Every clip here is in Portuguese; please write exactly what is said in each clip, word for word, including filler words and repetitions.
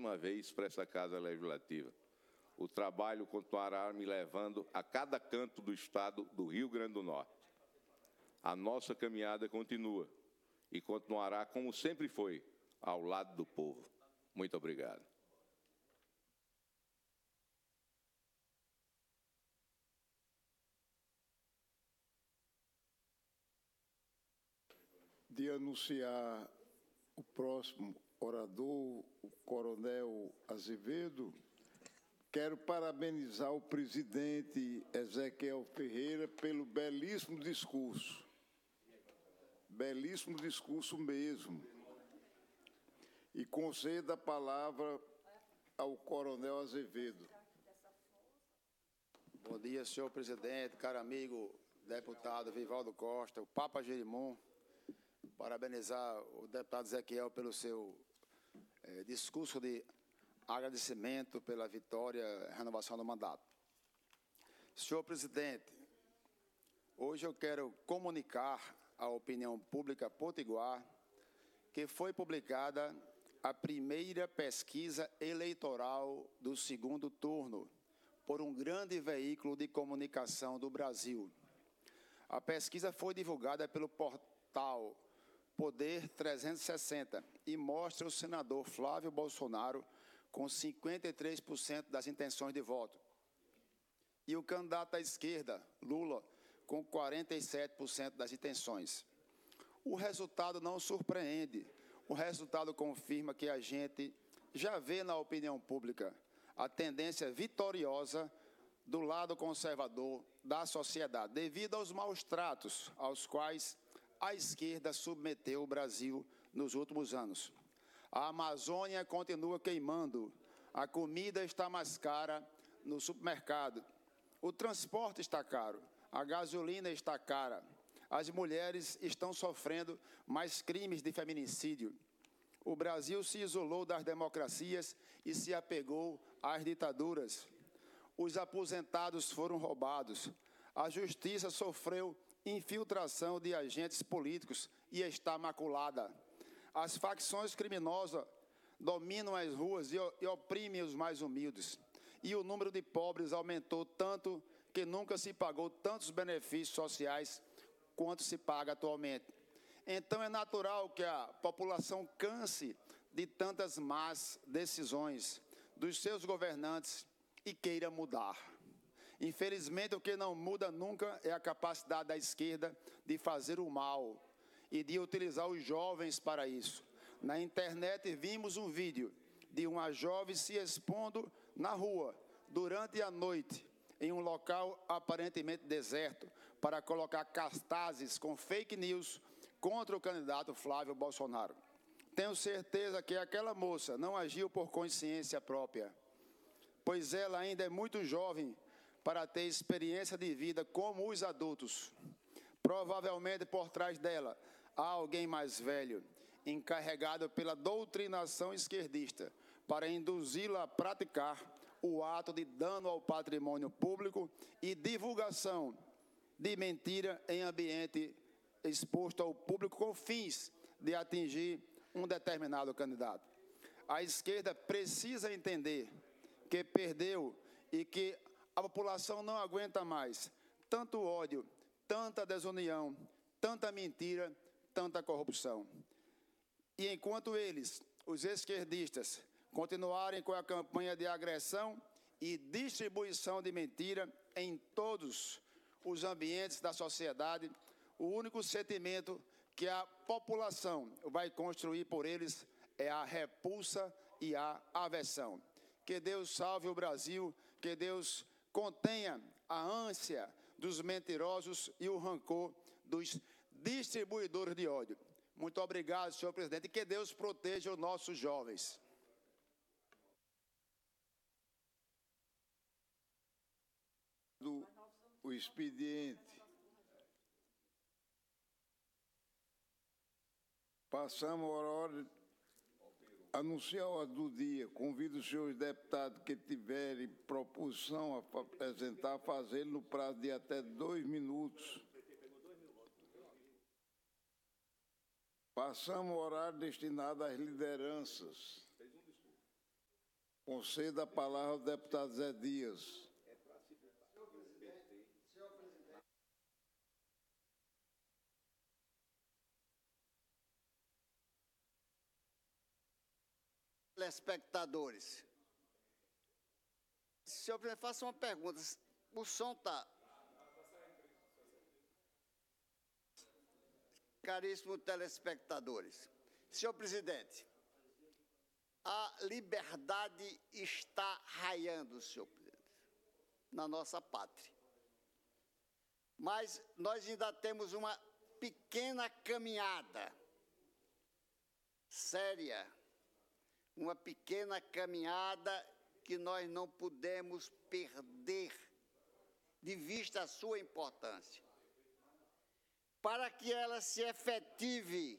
uma vez para essa Casa Legislativa. O trabalho continuará me levando a cada canto do Estado do Rio Grande do Norte. A nossa caminhada continua e continuará como sempre foi, ao lado do povo. Muito obrigado. De anunciar o próximo orador, o Coronel Azevedo, quero parabenizar o presidente Ezequiel Ferreira pelo belíssimo discurso. Belíssimo discurso mesmo. E concedo a palavra ao Coronel Azevedo. Bom dia, senhor presidente, caro amigo deputado Vivaldo Costa, o Papa Jerimum. Parabenizar o deputado Ezequiel pelo seu eh, discurso de agradecimento pela vitória e renovação do mandato. Senhor presidente, hoje eu quero comunicar à opinião pública potiguar que foi publicada a primeira pesquisa eleitoral do segundo turno por um grande veículo de comunicação do Brasil. A pesquisa foi divulgada pelo portal Poder trezentos e sessenta e mostra o senador Flávio Bolsonaro com cinquenta e três por cento das intenções de voto e o candidato à esquerda, Lula, com quarenta e sete por cento das intenções. O resultado não surpreende, o resultado confirma que a gente já vê na opinião pública a tendência vitoriosa do lado conservador da sociedade, devido aos maus tratos aos quais a esquerda submeteu o Brasil nos últimos anos. A Amazônia continua queimando, a comida está mais cara no supermercado, o transporte está caro, a gasolina está cara, as mulheres estão sofrendo mais crimes de feminicídio. O Brasil se isolou das democracias e se apegou às ditaduras. Os aposentados foram roubados, a justiça sofreu infiltração de agentes políticos e está maculada. As facções criminosas dominam as ruas e oprimem os mais humildes. E o número de pobres aumentou tanto que nunca se pagou tantos benefícios sociais quanto se paga atualmente. Então é natural que a população canse de tantas más decisões dos seus governantes e queira mudar. Infelizmente, o que não muda nunca é a capacidade da esquerda de fazer o mal e de utilizar os jovens para isso. Na internet vimos um vídeo de uma jovem se expondo na rua durante a noite, em um local aparentemente deserto, para colocar cartazes com fake news contra o candidato Flávio Bolsonaro. Tenho certeza que aquela moça não agiu por consciência própria, pois ela ainda é muito jovem para ter experiência de vida como os adultos. Provavelmente por trás dela há alguém mais velho, encarregado pela doutrinação esquerdista, para induzi-la a praticar o ato de dano ao patrimônio público e divulgação de mentira em ambiente exposto ao público com fins de atingir um determinado candidato. A esquerda precisa entender que perdeu e que a população não aguenta mais tanto ódio, tanta desunião, tanta mentira, tanta corrupção. E enquanto eles, os esquerdistas, continuarem com a campanha de agressão e distribuição de mentira em todos os ambientes da sociedade, o único sentimento que a população vai construir por eles é a repulsa e a aversão. Que Deus salve o Brasil, que Deus contenha a ânsia dos mentirosos e o rancor dos distribuidores de ódio. Muito obrigado, senhor presidente, e que Deus proteja os nossos jovens. Do, o expediente. Passamos a hora anunciar a ordem do dia. Convido os senhores deputados que tiverem proposição a apresentar, fazê-lo no prazo de até dois minutos. Passamos o horário destinado às lideranças. Conceda a palavra ao deputado Zé Dias. Telespectadores. Senhor presidente, faça uma pergunta. O som está... Caríssimos telespectadores. Senhor presidente, a liberdade está raiando, senhor presidente, na nossa pátria. Mas nós ainda temos uma pequena caminhada séria, uma pequena caminhada que nós não podemos perder de vista a sua importância. Para que ela se efetive,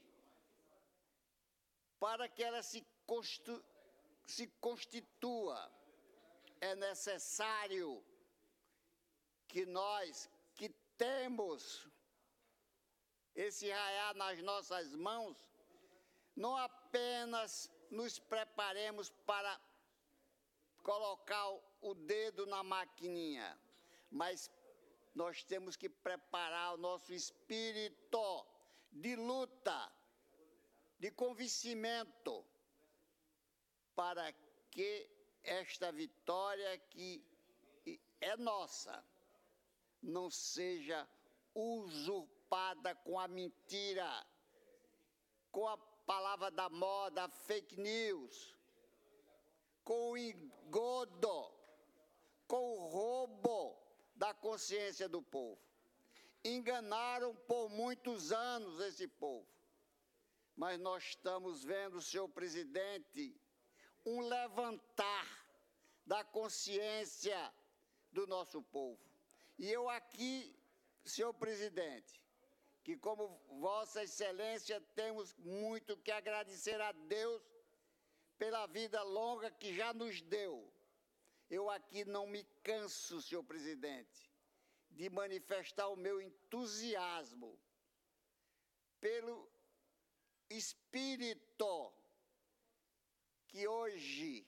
para que ela se, constu, se constitua, é necessário que nós, que temos esse raiar nas nossas mãos, não apenas nos preparemos para colocar o dedo na maquininha, mas nós temos que preparar o nosso espírito de luta, de convencimento, para que esta vitória que é nossa não seja usurpada com a mentira, com a palavra da moda, fake news, com o engodo, com o roubo da consciência do povo. Enganaram por muitos anos esse povo. Mas nós estamos vendo, senhor presidente, um levantar da consciência do nosso povo. E eu aqui, senhor presidente, que como Vossa Excelência temos muito que agradecer a Deus pela vida longa que já nos deu. Eu aqui não me canso, senhor presidente, de manifestar o meu entusiasmo pelo espírito que hoje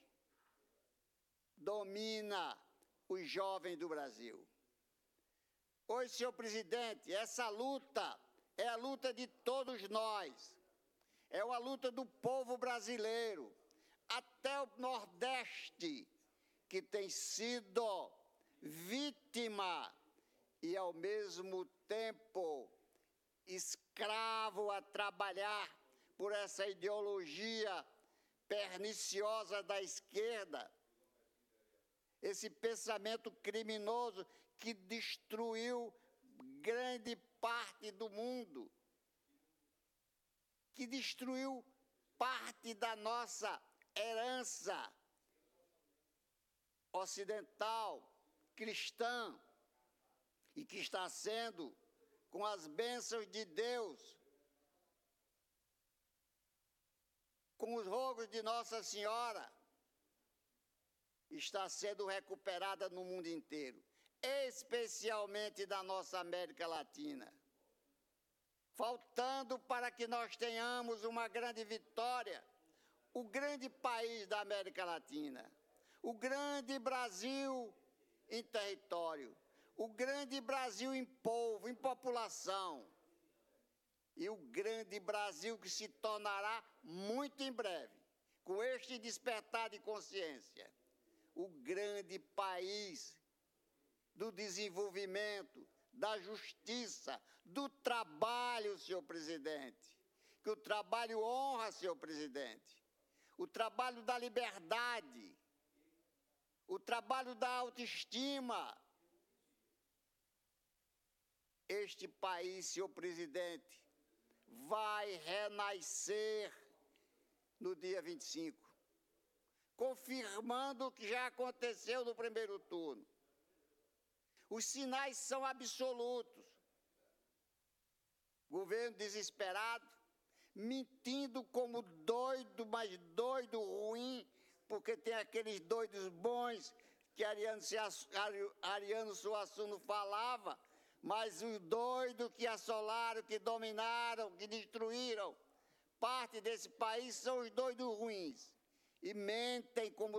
domina os jovens do Brasil. Hoje, senhor presidente, essa luta é a luta de todos nós, é uma luta do povo brasileiro, até o Nordeste, que tem sido vítima e, ao mesmo tempo, escravo a trabalhar por essa ideologia perniciosa da esquerda, esse pensamento criminoso que destruiu grande parte do mundo, que destruiu parte da nossa herança ocidental, cristã, e que está sendo, com as bênçãos de Deus, com os rogos de Nossa Senhora, está sendo recuperada no mundo inteiro, especialmente da nossa América Latina. Faltando para que nós tenhamos uma grande vitória, o grande país da América Latina, o grande Brasil em território, o grande Brasil em povo, em população, e o grande Brasil que se tornará muito em breve, com este despertar de consciência, o grande país do desenvolvimento, da justiça, do trabalho, senhor presidente, que o trabalho honra, senhor presidente, o trabalho da liberdade, o trabalho da autoestima. Este país, senhor presidente, vai renascer no dia vinte e cinco, confirmando o que já aconteceu no primeiro turno. Os sinais são absolutos. Governo desesperado, mentindo como doido, mas doido ruim, porque tem aqueles doidos bons que Ariano, Ariano Suassuna falava, mas os doidos que assolaram, que dominaram, que destruíram parte desse país são os doidos ruins. E mentem como